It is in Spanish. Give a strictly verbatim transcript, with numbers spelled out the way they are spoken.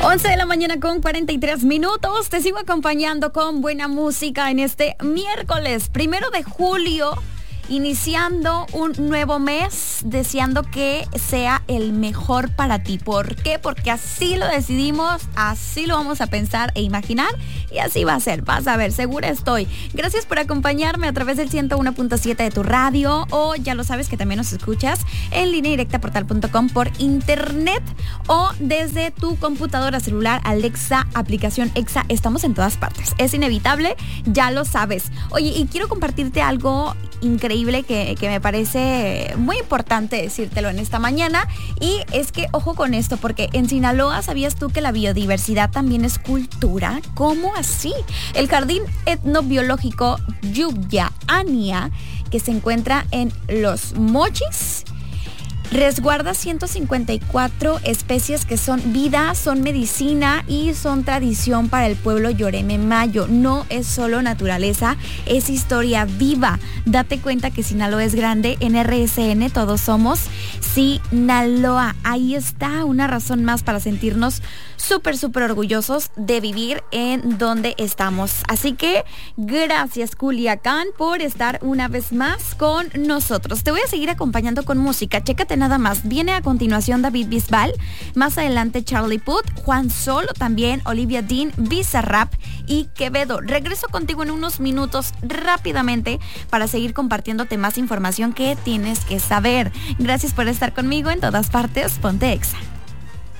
once de la mañana con cuarenta y tres minutos. Te sigo acompañando con buena música en este miércoles primero de julio. Iniciando un nuevo mes, deseando que sea el mejor para ti. ¿Por qué? Porque así lo decidimos, así lo vamos a pensar e imaginar y así va a ser. Vas a ver, segura estoy. Gracias por acompañarme a través del ciento uno punto siete de tu radio, o ya lo sabes que también nos escuchas en línea directa portal punto com por internet o desde tu computadora, celular, Alexa, aplicación Exa. Estamos en todas partes. Es inevitable, ya lo sabes. Oye, y quiero compartirte algo increíble Que, que me parece muy importante decírtelo en esta mañana, y es que ojo con esto, porque en Sinaloa, ¿sabías tú que la biodiversidad también es cultura? ¿Cómo así? El Jardín Etnobiológico Yubya Ania, que se encuentra en Los Mochis, resguarda ciento cincuenta y cuatro especies que son vida, son medicina y son tradición para el pueblo Yoreme Mayo. No es solo naturaleza, es historia viva. Date cuenta que Sinaloa es grande. En R S N todos somos Sinaloa. Ahí está una razón más para sentirnos súper, súper orgullosos de vivir en donde estamos. Así que gracias, Culiacán, por estar una vez más con nosotros. Te voy a seguir acompañando con música. Chécate nada más. Viene a continuación David Bisbal, más adelante Charlie Puth, Juan Solo también, Olivia Dean, Bizarrap y Quevedo. Regreso contigo en unos minutos rápidamente para seguir compartiéndote más información que tienes que saber. Gracias por estar conmigo en todas partes. Ponte Exa.